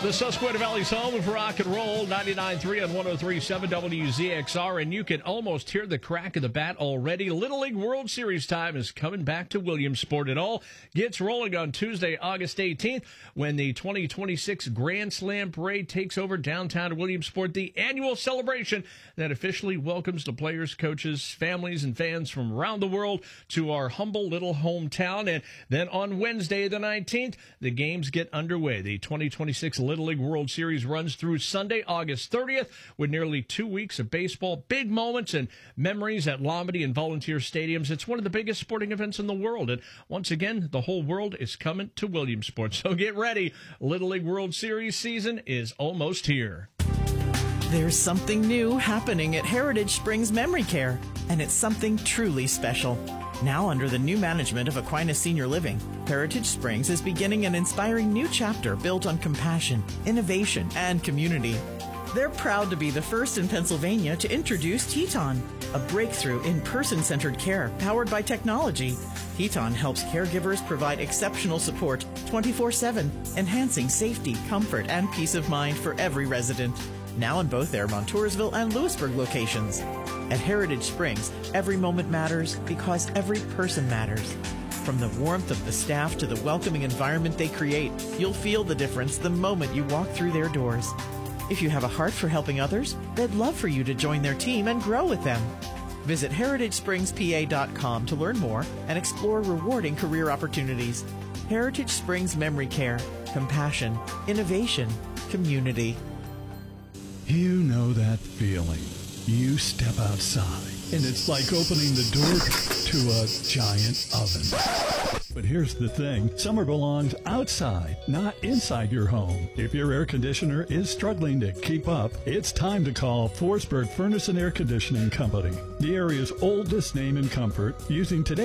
The Susquehanna Valley's home of rock and roll, 99.3 on 103.7 WZXR, and you can almost hear the crack of the bat already. Little League World Series time is coming back to Williamsport. It all gets rolling on Tuesday, August 18th, when the 2026 Grand Slam Parade takes over downtown Williamsport, the annual celebration that officially welcomes the players, coaches, families, and fans from around the world to our humble little hometown. And then on Wednesday, the 19th, the games get underway. The 2026 Little League World Series runs through Sunday, August 30th, with nearly 2 weeks of baseball, big moments and memories at Lombardi and Volunteer Stadiums. It's one of the biggest sporting events in the world, and once again, the whole world is coming to Williamsport. So get ready. Little League World Series season is almost here. There's something new happening at Heritage Springs Memory Care, and it's something truly special. Now under the new management of Aquinas Senior Living, Heritage Springs is beginning an inspiring new chapter built on compassion, innovation, and community. They're proud to be the first in Pennsylvania to introduce Teton, a breakthrough in person-centered care powered by technology. Teton helps caregivers provide exceptional support 24/7, enhancing safety, comfort, and peace of mind for every resident. Now in both their Montoursville and Lewisburg locations. At Heritage Springs, every moment matters because every person matters. From the warmth of the staff to the welcoming environment they create, you'll feel the difference the moment you walk through their doors. If you have a heart for helping others, they'd love for you to join their team and grow with them. Visit heritagespringspa.com to learn more and explore rewarding career opportunities. Heritage Springs Memory Care. Compassion, innovation, community. You know that feeling. You step outside, and it's like opening the door to a giant oven. But here's the thing. Summer belongs outside, not inside your home. If your air conditioner is struggling to keep up, it's time to call Forsberg Furnace and Air Conditioning Company, the area's oldest name in comfort, using today's